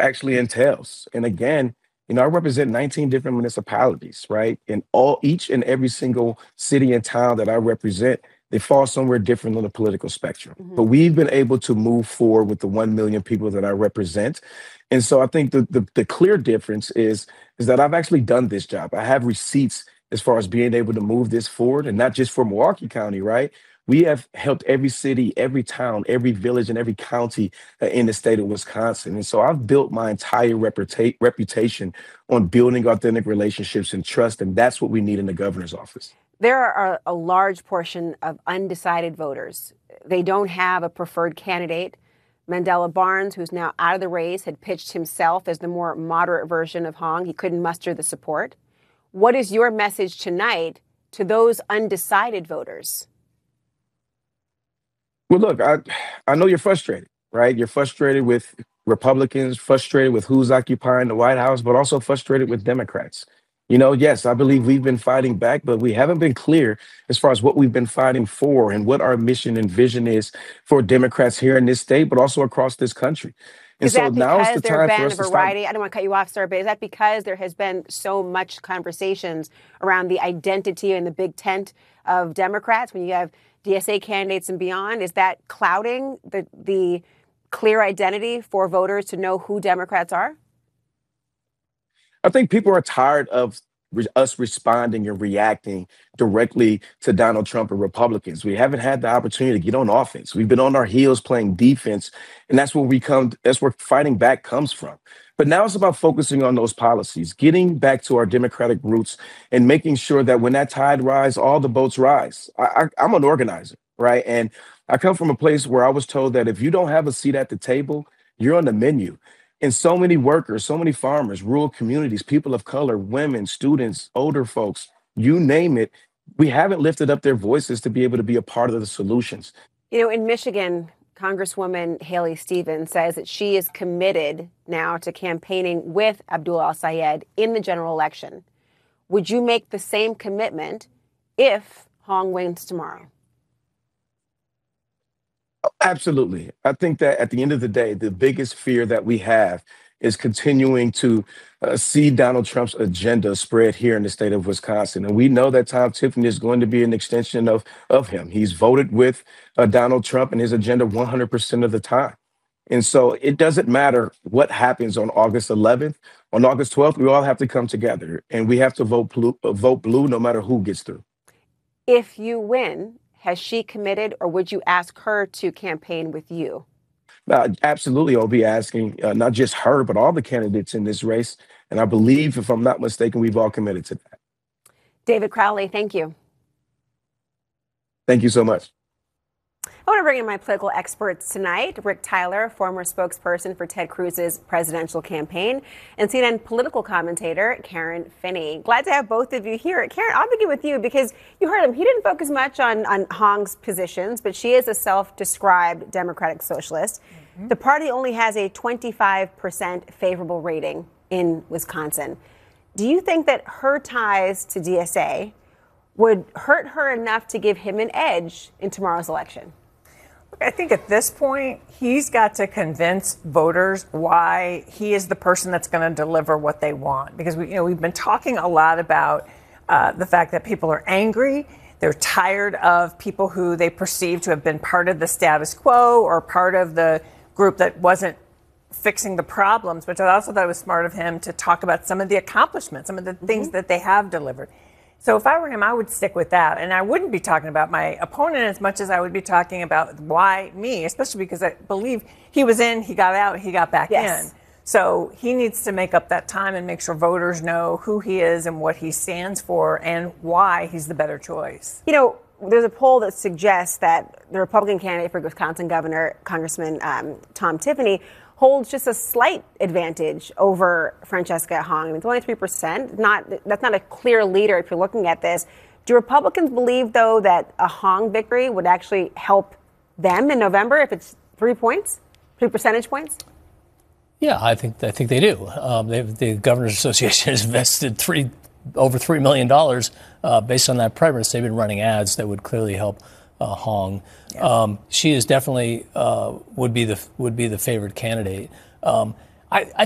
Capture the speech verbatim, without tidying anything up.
actually entails. And again, you know, I represent nineteen different municipalities, right? And all each and every single city and town that I represent, they fall somewhere different on the political spectrum. But Mhm. we've been able to move forward with the one million people that I represent. And so I think the, the the clear difference is is that I've actually done this job. I have receipts as far as being able to move this forward, and not just for Milwaukee County, right? We have helped every city, every town, every village, and every county uh, in the state of Wisconsin. And so I've built my entire reputa- reputation on building authentic relationships and trust, and that's what we need in the governor's office. There are a large portion of undecided voters. They don't have a preferred candidate. Mandela Barnes, who's now out of the race, had pitched himself as the more moderate version of Hong. He couldn't muster the support. What is your message tonight to those undecided voters? Well, look, I I know you're frustrated, right? You're frustrated with Republicans, frustrated with who's occupying the White House, but also frustrated with Democrats. You know, yes, I believe we've been fighting back, but we haven't been clear as far as what we've been fighting for and what our mission and vision is for Democrats here in this state, but also across this country. And Is so that now is because the there have time for been a us to start. variety? I don't want to cut you off, sir, but is that because there has been so much conversations around the identity and the big tent of Democrats when you have D S A candidates and beyond? Is that clouding the the clear identity for voters to know who Democrats are? I think people are tired of re- us responding and reacting directly to Donald Trump and Republicans. We haven't had the opportunity to get on offense. We've been on our heels playing defense, and that's where we come. That's where fighting back comes from. But now it's about focusing on those policies, getting back to our democratic roots, and making sure that when that tide rises, all the boats rise. I, I, I'm an organizer, right? And I come from a place where I was told that if you don't have a seat at the table, you're on the menu. And so many workers, so many farmers, rural communities, people of color, women, students, older folks, you name it, we haven't lifted up their voices to be able to be a part of the solutions. You know, in Michigan, Congresswoman Haley Stevens says that she is committed now to campaigning with Abdul El-Sayed in the general election. Would you make the same commitment if Hong wins tomorrow? Absolutely. I think that at the end of the day, the biggest fear that we have is continuing to uh, see Donald Trump's agenda spread here in the state of Wisconsin. And we know that Tom Tiffany is going to be an extension of, of him. He's voted with uh, Donald Trump and his agenda one hundred percent of the time. And so it doesn't matter what happens on August eleventh. On August twelfth, we all have to come together and we have to vote blue, uh, vote blue no matter who gets through. If you win, has she committed, or would you ask her to campaign with you? Uh, absolutely, I'll be asking uh, not just her, but all the candidates in this race. And I believe, if I'm not mistaken, we've all committed to that. David Crowley, thank you. Thank you so much. I want to bring in my political experts tonight. Rick Tyler, former spokesperson for Ted Cruz's presidential campaign, and C N N political commentator Karen Finney. Glad to have both of you here. Karen, I'll begin with you because you heard him. He didn't focus much on, on Hong's positions, but she is a self-described Democratic socialist. Mm-hmm. The party only has a twenty-five percent favorable rating in Wisconsin. Do you think that her ties to D S A would hurt her enough to give him an edge in tomorrow's election? I think at this point, he's got to convince voters why he is the person that's going to deliver what they want. Because we, you know, we've been talking a lot about uh, the fact that people are angry. They're tired of people who they perceive to have been part of the status quo or part of the group that wasn't fixing the problems. But I also thought it was smart of him to talk about some of the accomplishments, some of the mm-hmm. things that they have delivered. So if I were him, I would stick with that. And I wouldn't be talking about my opponent as much as I would be talking about why me, especially because I believe he was in, he got out, he got back yes. in. So he needs to make up that time and make sure voters know who he is and what he stands for and why he's the better choice. You know, there's a poll that suggests that the Republican candidate for Wisconsin Governor, Congressman um, Tom Tiffany, holds just a slight advantage over Francesca Hong. I mean, it's only three percent. Not, that's not a clear leader if you're looking at this. Do Republicans believe, though, that a Hong victory would actually help them in November if it's three points, three percentage points? Yeah, I think I think they do. Um, they, the Governors Association has invested three over three million dollars uh, based on that premise. They've been running ads that would clearly help uh, Hong. Yeah. Um, she is definitely uh, would be the would be the favored candidate. Um, I, I